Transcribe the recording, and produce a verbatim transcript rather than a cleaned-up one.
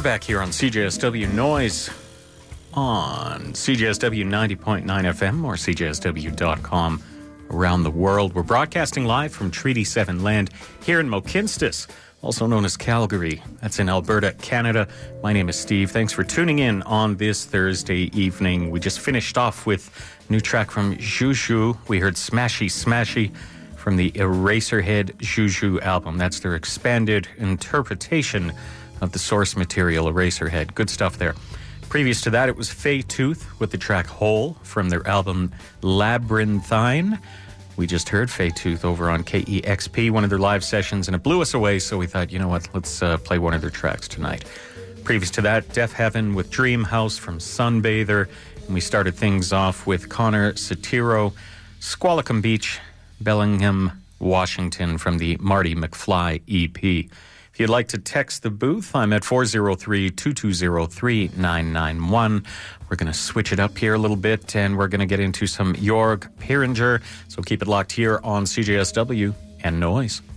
We're back here on C J S W Noise on C J S W ninety point nine F M or C J S W dot com around the world. We're broadcasting live from Treaty seven land here in Mohkinstsis, also known as Calgary. That's in Alberta, Canada. My name is Steve. Thanks for tuning in on this Thursday evening. We just finished off with a new track from Juju. We heard Smashy Smashy from the Eraserhead Juju album. That's their expanded interpretation of the source material, Eraserhead. Good stuff there. Previous to that, it was Faye Tooth with the track Hole from their album Labyrinthine. We just heard Faye Tooth over on K E X P, one of their live sessions, and it blew us away, so we thought, you know what, let's uh, play one of their tracks tonight. Previous to that, Deaf Heaven with Dream House from Sunbather, and we started things off with Connor Satiro, Squalicum Beach, Bellingham, Washington from the Marty McFly E P. If you'd like to text the booth, I'm at four oh three, two two oh, three nine nine one. We're going to switch it up here a little bit, and we're going to get into some Jörg Pieringer. So keep it locked here on C J S W and Noise.